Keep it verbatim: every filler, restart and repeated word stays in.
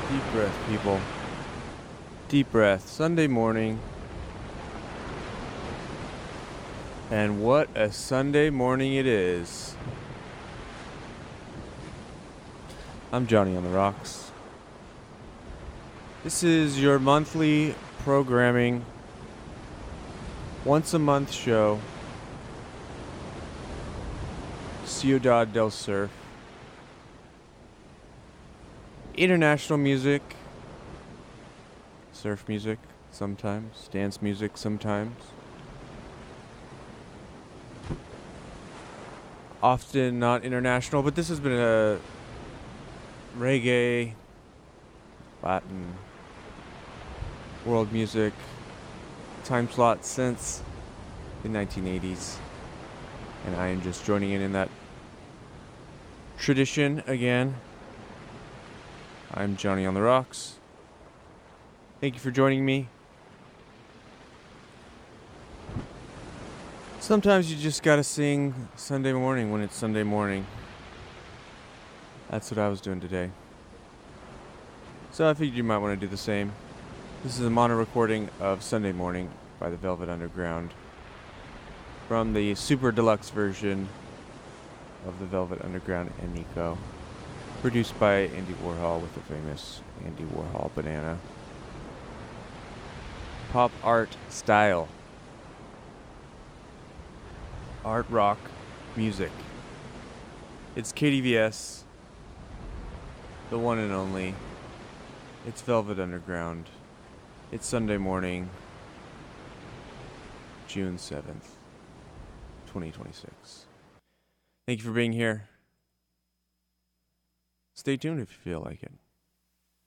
Deep breath, people. Deep breath. Sunday morning. And what a Sunday morning it is. I'm Johnny on the Rocks. This is your monthly programming, once a month show. Ciudad del Surf. International music. Surf music sometimes. Dance music sometimes. Often not international, but this has been a reggae, Latin, world music time slot since the nineteen eighties. And I am just joining in in that tradition again. I'm Johnny on the Rocks. Thank you for joining me. Sometimes you just gotta sing Sunday morning when it's Sunday morning. That's what I was doing today. So I figured you might want to do the same. This is a mono recording of Sunday Morning by the Velvet Underground from the super deluxe version of the Velvet Underground and Nico, produced by Andy Warhol with the famous Andy Warhol banana. Pop art style. Art rock music. It's K D V S, the one and only. It's Velvet Underground. It's Sunday morning, June seventh, twenty twenty-six. Thank you for being here. Stay tuned if you feel like it.